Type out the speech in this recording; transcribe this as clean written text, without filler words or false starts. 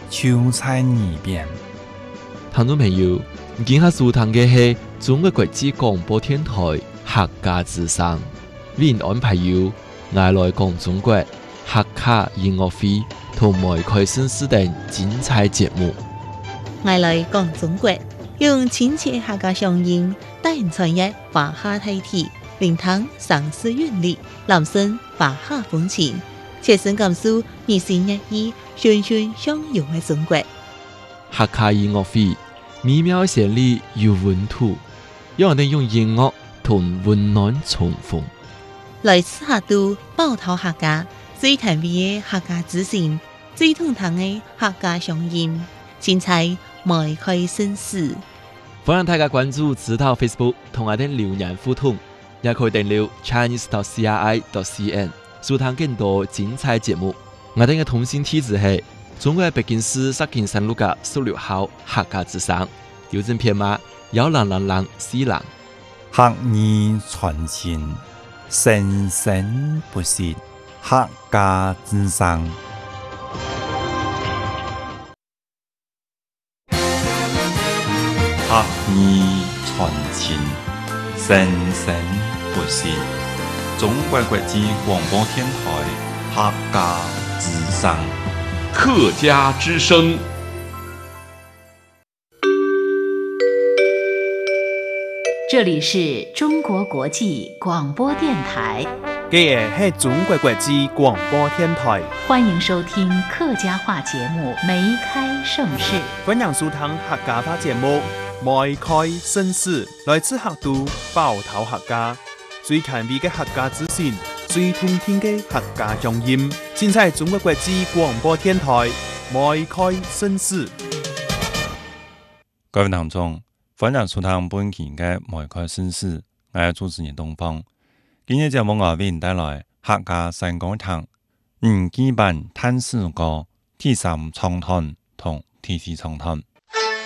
就在耳边。 听众朋友，今下收听嘅係中國國際廣播電台客家之聲，為您安排有愛來講中國客家音樂會同埋開新時等精彩節目。 愛來講中國，用親切客家鄉音帶人傳譯華夏大體，聆聽城市韻律，攬聲華夏風情，切身感受二心一意、循循相融嘅中國。 客家音樂會美妙旋律有溫度，讓人哋用音樂同溫暖重逢。 來自客都寶島客家最甜美嘅客家之聲，最通透嘅客家鄉音，精彩邁開新事。 歡迎大家關注指導 Facebook 同我哋留言互動，也可以訂閱 chinese.cri.cn 收聽更多精彩節目。我哋嘅通訊地址係中國北京市石景山路嘅16號客家之聲，郵政編碼10004。 客語傳情，生生不息，客家之聲。客語傳情，生生不息。中國國際廣播電台客家之聲。 客家之聲。 這裡是中國國際廣播電台。 這是中國國際廣播電台。 歡迎收聽客家話節目《梅開盛世》。 歡迎收聽客家話節目《梅開盛世》，來自客都寶島客家，最前衛嘅客家資訊，最通聽嘅客家鄉音，盡在中國國際廣播電台《梅開盛世》。 各位聽眾，歡迎收聽本期嘅《梅開盛世》，我係主持人東方。今日節目我為您帶來客家新講堂基本探視歌第3長段同第4長段。